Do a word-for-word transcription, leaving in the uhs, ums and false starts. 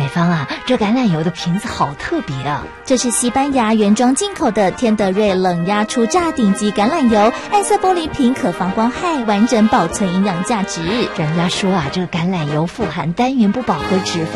美芳啊，这橄榄油的瓶子好特别啊！ 这是西班牙原装进口的天德瑞冷压初榨顶级橄榄油，暗色玻璃瓶可防光害，完整保存营养价值。 人家说啊，这个橄榄油富含单元不饱和脂肪。